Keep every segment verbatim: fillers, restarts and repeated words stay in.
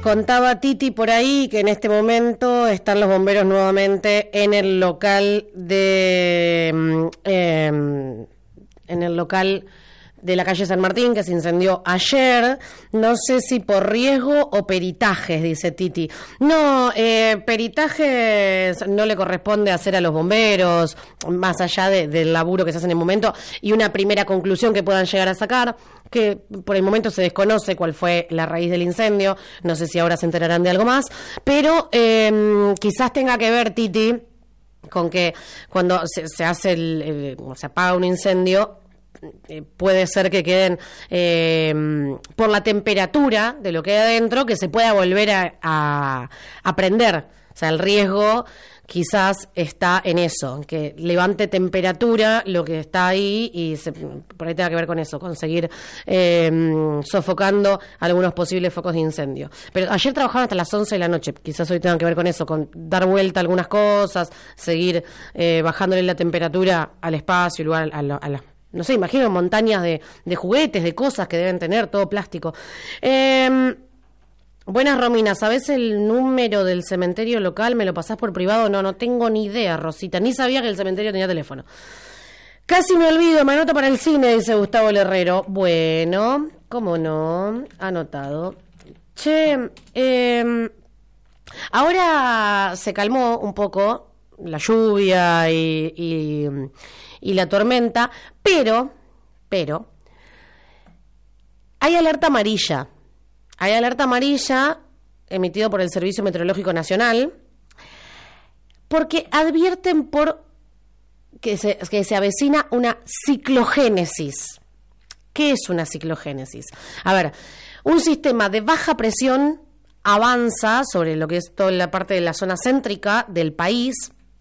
Contaba Titi por ahí que en este momento están los bomberos nuevamente en el local de eh, en el local de la calle San Martín, que se incendió ayer. No sé si por riesgo o peritajes, dice Titi. No, eh, peritajes no le corresponde hacer a los bomberos, más allá de, del laburo que se hace en el momento, y una primera conclusión que puedan llegar a sacar, que por el momento se desconoce cuál fue la raíz del incendio. No sé si ahora se enterarán de algo más, pero eh, quizás tenga que ver, Titi, con que cuando se, se hace el, el, se apaga un incendio, Eh, puede ser que queden eh, por la temperatura de lo que hay adentro, que se pueda volver a, a, a prender. O sea, el riesgo quizás está en eso, que levante temperatura lo que está ahí y se, por ahí tenga que ver con eso, conseguir eh, sofocando algunos posibles focos de incendio. Pero ayer trabajaron hasta las once de la noche, quizás hoy tenga que ver con eso, con dar vuelta a algunas cosas, seguir eh, bajándole la temperatura al espacio, lugar a, a, a las no sé, imagino montañas de, de juguetes, de cosas que deben tener, todo plástico. Eh, buenas, Romina, ¿sabés el número del cementerio local? ¿Me lo pasás por privado? No, no tengo ni idea, Rosita. Ni sabía que el cementerio tenía teléfono. Casi me olvido, me anoto para el cine, dice Gustavo el Herrero. Bueno, cómo no, anotado. Che, eh, ahora se calmó un poco la lluvia y, y, y la tormenta, pero, pero, hay alerta amarilla, hay alerta amarilla emitido por el Servicio Meteorológico Nacional, porque advierten por que se, que se avecina una ciclogénesis. ¿Qué es una ciclogénesis? A ver, un sistema de baja presión avanza sobre lo que es toda la parte de la zona céntrica del país.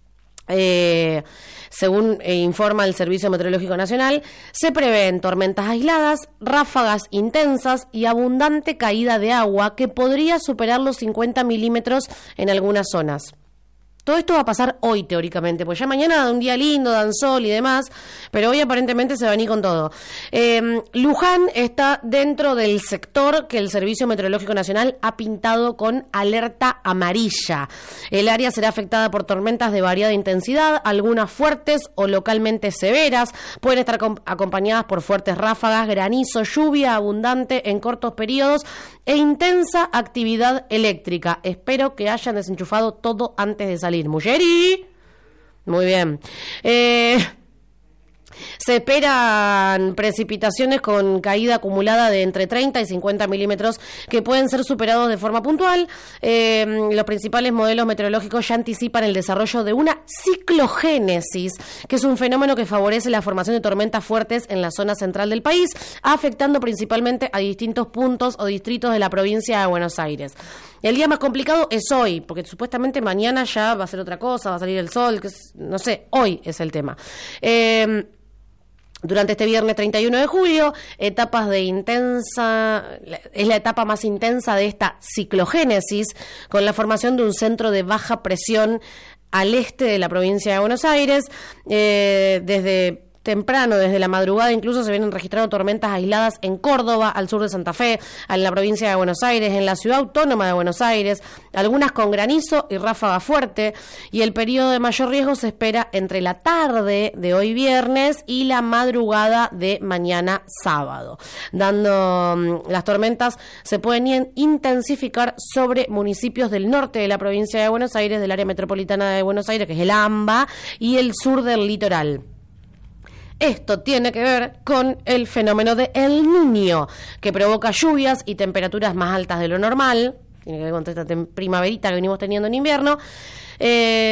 Eh, según eh, informa el Servicio Meteorológico Nacional, se prevén tormentas aisladas, ráfagas intensas y abundante caída de agua que podría superar los cincuenta milímetros en algunas zonas. Todo esto va a pasar hoy, teóricamente, porque ya mañana da un día lindo, dan sol y demás, pero hoy aparentemente se va a venir con todo. Eh, Luján está dentro del sector que el Servicio Meteorológico Nacional ha pintado con alerta amarilla. El área será afectada por tormentas de variada intensidad, algunas fuertes o localmente severas. Pueden estar acompañadas por fuertes ráfagas, granizo, lluvia abundante en cortos periodos e intensa actividad eléctrica. Espero que hayan desenchufado todo antes de salir. Mucheri. Muy bien. Eh, se esperan precipitaciones con caída acumulada de entre treinta y cincuenta milímetros que pueden ser superados de forma puntual. Eh, los principales modelos meteorológicos ya anticipan el desarrollo de una ciclogénesis, que es un fenómeno que favorece la formación de tormentas fuertes en la zona central del país, afectando principalmente a distintos puntos o distritos de la provincia de Buenos Aires. El día más complicado es hoy, porque supuestamente mañana ya va a ser otra cosa, va a salir el sol, que es, no sé, hoy es el tema. Eh, Durante este viernes treinta y uno de julio, etapas de intensa, es la etapa más intensa de esta ciclogénesis, con la formación de un centro de baja presión al este de la provincia de Buenos Aires. Eh, desde temprano, desde la madrugada, incluso se vienen registrando tormentas aisladas en Córdoba, al sur de Santa Fe, en la provincia de Buenos Aires, en la ciudad autónoma de Buenos Aires, algunas con granizo y ráfaga fuerte, y el periodo de mayor riesgo se espera entre la tarde de hoy viernes y la madrugada de mañana sábado, dando um, las tormentas se pueden intensificar sobre municipios del norte de la provincia de Buenos Aires, del área metropolitana de Buenos Aires, que es el AMBA, y el sur del litoral. Esto tiene que ver con el fenómeno de El Niño, que provoca lluvias y temperaturas más altas de lo normal. Tiene que ver con esta primaverita que venimos teniendo en invierno. Eh,